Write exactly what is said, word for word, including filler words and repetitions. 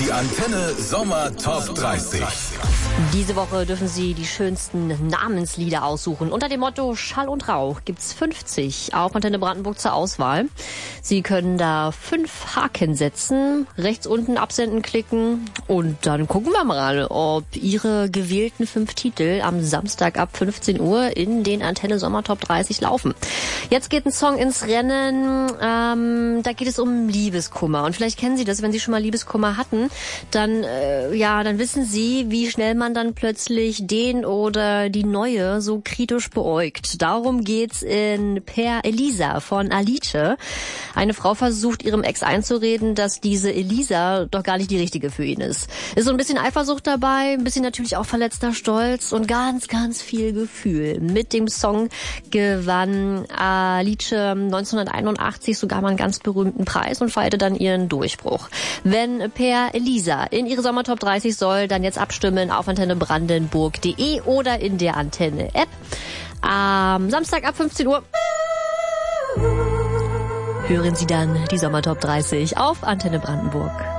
Die Antenne Sommer Top dreißig. Diese Woche dürfen Sie die schönsten Namenslieder aussuchen. Unter dem Motto Schall und Rauch gibt's fünfzig auf Antenne Brandenburg zur Auswahl. Sie können da fünf Haken setzen, rechts unten absenden klicken und dann gucken wir mal, ob Ihre gewählten fünf Titel am Samstag ab fünfzehn Uhr in den Antenne Sommer Top dreißig laufen. Jetzt geht ein Song ins Rennen, ähm, da geht es um Liebeskummer. Und vielleicht kennen Sie das, wenn Sie schon mal Liebeskummer hatten, dann, äh, ja, dann wissen Sie, wie schnell man dann plötzlich den oder die Neue so kritisch beäugt. Darum geht's in Per Elisa von Alice. Eine Frau versucht ihrem Ex einzureden, dass diese Elisa doch gar nicht die richtige für ihn ist. Ist so ein bisschen Eifersucht dabei, ein bisschen natürlich auch verletzter Stolz und ganz, ganz viel Gefühl. Mit dem Song gewann Alice neunzehnhunderteinundachtzig sogar mal einen ganz berühmten Preis und feierte dann ihren Durchbruch. Wenn Per Elisa in ihre Sommertop dreißig soll, dann jetzt abstimmen auf antenne brandenburg punkt de oder in der Antenne-App. Am Samstag ab fünfzehn Uhr hören Sie dann die Sommertop dreißig auf Antenne Brandenburg.